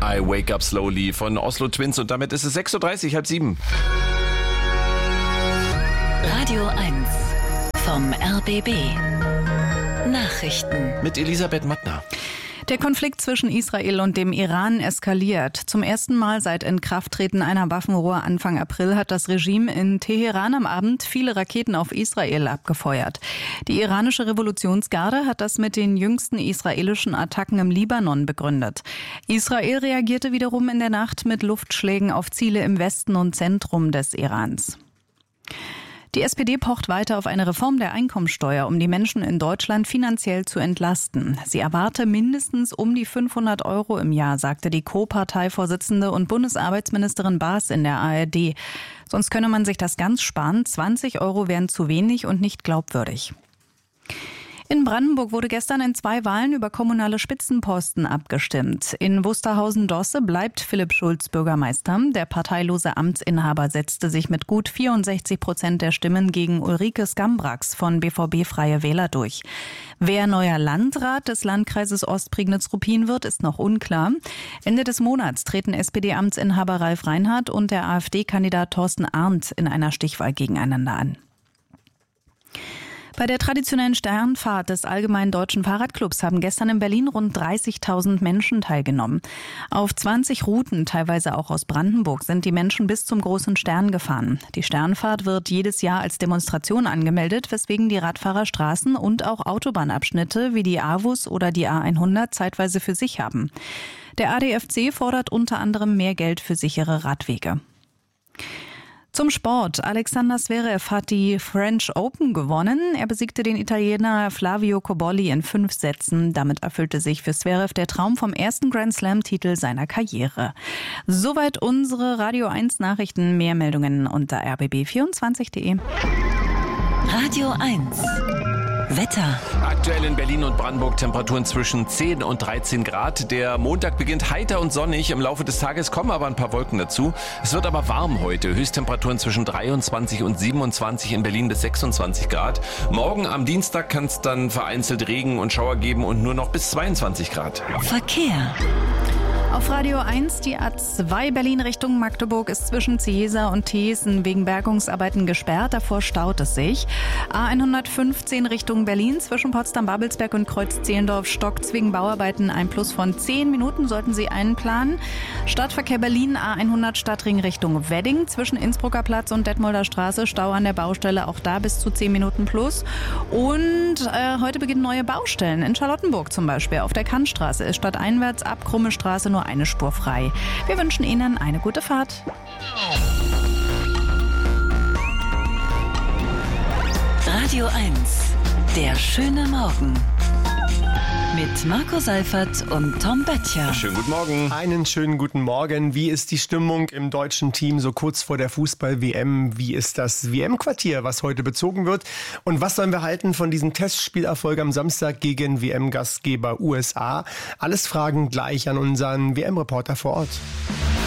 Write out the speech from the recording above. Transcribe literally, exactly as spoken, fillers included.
I Wake Up Slowly von Oslo Twins und damit ist es sechs Uhr dreißig, halb sieben. Radio eins vom R B B. Nachrichten mit Elisabeth Mattner. Der Konflikt zwischen Israel und dem Iran eskaliert. Zum ersten Mal seit Inkrafttreten einer Waffenruhe Anfang April hat das Regime in Teheran am Abend viele Raketen auf Israel abgefeuert. Die iranische Revolutionsgarde hat das mit den jüngsten israelischen Attacken im Libanon begründet. Israel reagierte wiederum in der Nacht mit Luftschlägen auf Ziele im Westen und Zentrum des Irans. Die S P D pocht weiter auf eine Reform der Einkommensteuer, um die Menschen in Deutschland finanziell zu entlasten. Sie erwarte mindestens um die fünfhundert Euro im Jahr, sagte die Co-Parteivorsitzende und Bundesarbeitsministerin Baas in der A R D. Sonst könne man sich das ganz sparen. zwanzig Euro wären zu wenig und nicht glaubwürdig. In Brandenburg wurde gestern in zwei Wahlen über kommunale Spitzenposten abgestimmt. In Wusterhausen-Dosse bleibt Philipp Schulz Bürgermeister. Der parteilose Amtsinhaber setzte sich mit gut vierundsechzig Prozent der Stimmen gegen Ulrike Skambrax von B V B Freie Wähler durch. Wer neuer Landrat des Landkreises Ostprignitz-Ruppin wird, ist noch unklar. Ende des Monats treten S P D-Amtsinhaber Ralf Reinhardt und der AfD-Kandidat Thorsten Arndt in einer Stichwahl gegeneinander an. Bei der traditionellen Sternfahrt des Allgemeinen Deutschen Fahrradclubs haben gestern in Berlin rund dreißigtausend Menschen teilgenommen. Auf zwanzig Routen, teilweise auch aus Brandenburg, sind die Menschen bis zum Großen Stern gefahren. Die Sternfahrt wird jedes Jahr als Demonstration angemeldet, weswegen die Radfahrer Straßen und auch Autobahnabschnitte wie die A W U S oder die A hundert zeitweise für sich haben. Der A D F C fordert unter anderem mehr Geld für sichere Radwege. Zum Sport. Alexander Zverev hat die French Open gewonnen. Er besiegte den Italiener Flavio Cobolli in fünf Sätzen. Damit erfüllte sich für Zverev der Traum vom ersten Grand Slam-Titel seiner Karriere. Soweit unsere Radio eins Nachrichten. Mehr Meldungen unter r b b vierundzwanzig punkt de. Radio eins Wetter. Aktuell in Berlin und Brandenburg Temperaturen zwischen zehn und dreizehn Grad. Der Montag beginnt heiter und sonnig. Im Laufe des Tages kommen aber ein paar Wolken dazu. Es wird aber warm heute. Höchsttemperaturen zwischen dreiundzwanzig und siebenundzwanzig, in Berlin bis sechsundzwanzig Grad. Morgen am Dienstag kann es dann vereinzelt Regen und Schauer geben und nur noch bis zweiundzwanzig Grad. Verkehr. Auf Radio eins, die A zwei Berlin Richtung Magdeburg ist zwischen Ciesa und Thesen wegen Bergungsarbeiten gesperrt. Davor staut es sich. A hundertfünfzehn Richtung Berlin zwischen Potsdam-Babelsberg und Kreuz-Zehlendorf stockt wegen Bauarbeiten. Ein Plus von zehn Minuten sollten Sie einplanen. Stadtverkehr Berlin A hundert Stadtring Richtung Wedding zwischen Innsbrucker Platz und Detmolder Straße. Stau an der Baustelle, auch da bis zu zehn Minuten plus. Und äh, heute beginnen neue Baustellen. In Charlottenburg zum Beispiel. Auf der Kantstraße ist stadteinwärts ab Krumme Straße nur eine Spur frei. Wir wünschen Ihnen eine gute Fahrt. Radio eins, der schöne Morgen. Mit Marco Seifert und Tom Böttcher. Schönen guten Morgen. Einen schönen guten Morgen. Wie ist die Stimmung im deutschen Team so kurz vor der Fußball-W M? Wie ist das W M-Quartier, was heute bezogen wird? Und was sollen wir halten von diesem Testspielerfolg am Samstag gegen W M-Gastgeber U S A? Alles Fragen gleich an unseren W M-Reporter vor Ort.